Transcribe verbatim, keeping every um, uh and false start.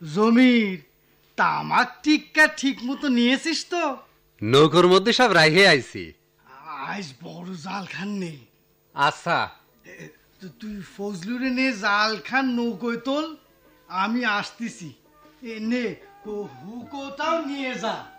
জমির তামাক টিক্কা ঠিক মতো নিয়েছিস তো? নৌকোর মধ্যে সব রাইহে আইছি। আজ বড় জাল খান নেই। আচ্ছা তুই ফজলুরে নে জাল খান নৌকোয় তোল, আমি আসতেছি। এ নে হুকোটাও নিয়ে যা।